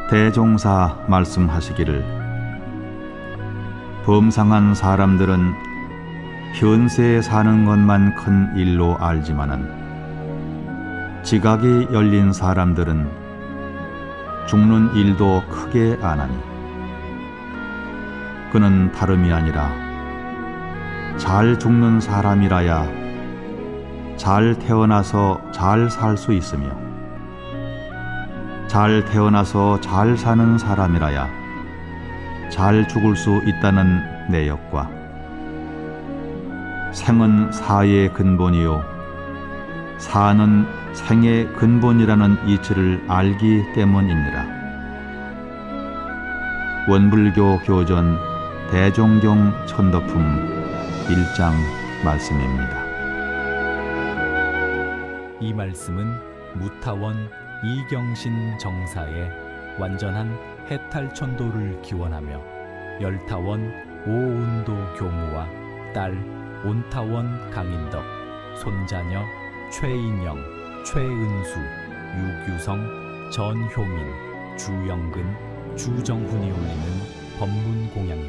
대종사 말씀하시기를 범상한 사람들은 현세에 사는 것만 큰 일로 알지만은 지각이 열린 사람들은 죽는 일도 크게 아나니 그는 다름이 아니라 잘 죽는 사람이라야 잘 태어나서 잘 살 수 있으며 잘 태어나서 잘 사는 사람이라야 잘 죽을 수 있다는 내역과 생은 사의 근본이요 사는 생의 근본이라는 이치를 알기 때문이니라. 원불교 교전 대종경 천덕품 1장 말씀입니다. 이 말씀은 무타원 이경신 정사의 완전한 해탈천도를 기원하며 열타원 오운도 교무와 딸 온타원 강인덕, 손자녀 최인영, 최은수, 유규성, 전효민, 주영근, 주정훈이 올리는 법문공양입니다.